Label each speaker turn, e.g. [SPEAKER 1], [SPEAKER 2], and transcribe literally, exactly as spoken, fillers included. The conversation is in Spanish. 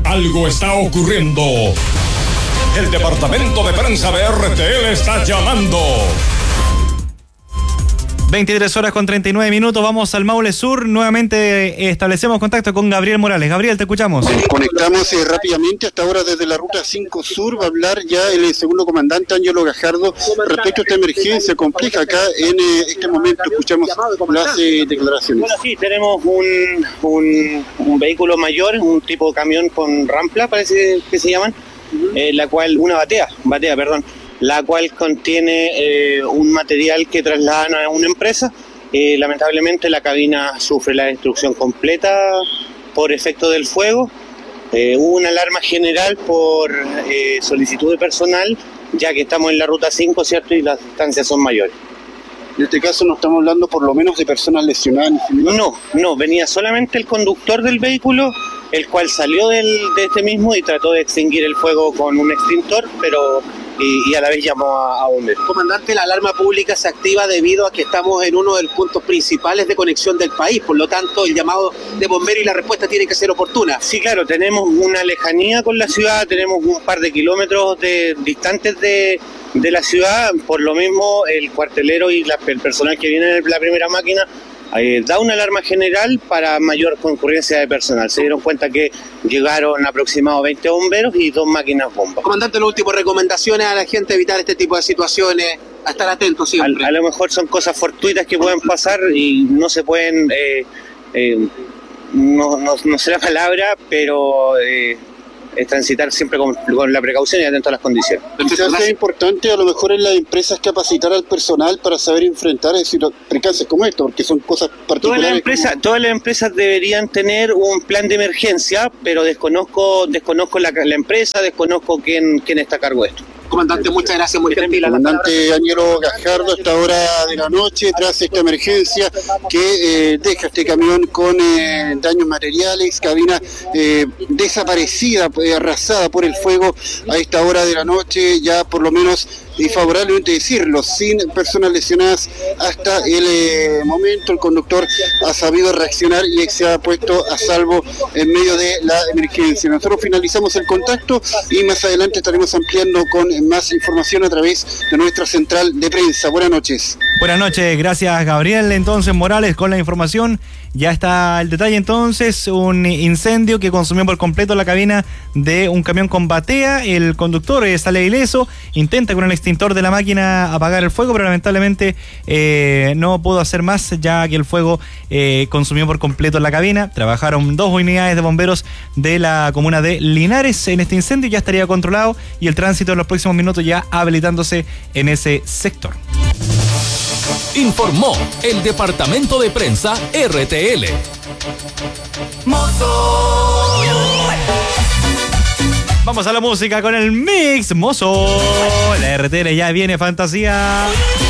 [SPEAKER 1] Algo está ocurriendo. El departamento de prensa de R T L está llamando.
[SPEAKER 2] veintitrés horas con treinta y nueve minutos, vamos al Maule Sur. Nuevamente establecemos contacto con Gabriel Morales. Gabriel, te escuchamos.
[SPEAKER 3] Conectamos eh, rápidamente hasta ahora desde la ruta cinco Sur. Va a hablar ya el segundo comandante Ángelo Gajardo respecto a esta emergencia compleja acá en eh, este momento. Escuchamos las eh, declaraciones.
[SPEAKER 4] Bueno, sí, tenemos un, un, un vehículo mayor, un tipo de camión con rampla, parece que se llaman, uh-huh. eh, la cual, una batea, batea, perdón. la cual contiene eh, un material que trasladan a una empresa. Eh, lamentablemente la cabina sufre la destrucción completa por efecto del fuego. Eh, hubo una alarma general por eh, solicitud de personal, ya que estamos en la ruta cinco, ¿cierto? Y las distancias son mayores.
[SPEAKER 3] En este caso no estamos hablando por lo menos de personas lesionadas.
[SPEAKER 4] No, no, venía solamente el conductor del vehículo, el cual salió del, de este mismo y trató de extinguir el fuego con un extintor, pero y, y a la vez llamó a, a bomberos.
[SPEAKER 5] Comandante, la alarma pública se activa debido a que estamos en uno de los puntos principales de conexión del país, por lo tanto el llamado de bomberos y la respuesta tiene que ser oportuna.
[SPEAKER 4] Sí, claro, tenemos una lejanía con la ciudad, tenemos un par de kilómetros de, distantes de, de la ciudad, por lo mismo el cuartelero y la, el personal que viene en la primera máquina Eh, da una alarma general para mayor concurrencia de personal. Se dieron cuenta que llegaron aproximadamente veinte bomberos y dos máquinas bomba.
[SPEAKER 5] Comandante, las últimas recomendaciones a la gente evitar este tipo de situaciones, a estar atentos siempre.
[SPEAKER 4] A, a lo mejor son cosas fortuitas que pueden pasar y no se pueden, eh, eh, no, no, no sé la palabra, pero eh, es transitar siempre con, con la precaución y atento a las condiciones.
[SPEAKER 3] Quizás sea importante a lo mejor en las empresas capacitar al personal para saber enfrentar percances como esto, porque son cosas particulares.
[SPEAKER 4] Todas las empresas,
[SPEAKER 3] como...
[SPEAKER 4] todas las empresas deberían tener un plan de emergencia, pero desconozco, desconozco la, la empresa, desconozco quién, quién está a cargo de esto.
[SPEAKER 5] Comandante, muchas gracias, muy gentil.
[SPEAKER 3] Comandante Ángelo Gajardo, a esta hora de la noche, tras esta emergencia que eh, deja este camión con eh, daños materiales, cabina eh, desaparecida, eh, arrasada por el fuego a esta hora de la noche, ya por lo menos, y favorablemente decirlo, sin personas lesionadas hasta el eh, momento. El conductor ha sabido reaccionar y se ha puesto a salvo en medio de la emergencia. Nosotros finalizamos el contacto y más adelante estaremos ampliando con más información a través de nuestra central de prensa. Buenas noches.
[SPEAKER 2] Buenas noches, gracias Gabriel. Entonces Morales con la información. Ya está el detalle entonces, un incendio que consumió por completo la cabina de un camión con batea. El conductor eh, sale ileso, intenta con el extintor de la máquina apagar el fuego, pero lamentablemente eh, no pudo hacer más, ya que el fuego eh, consumió por completo la cabina. Trabajaron dos unidades de bomberos de la comuna de Linares en este incendio, ya estaría controlado y el tránsito en los próximos minutos ya habilitándose en ese sector.
[SPEAKER 6] Informó el departamento de prensa R T L.
[SPEAKER 2] Mozo. Vamos a la música con el mix, mozo. La R T L ya viene, fantasía.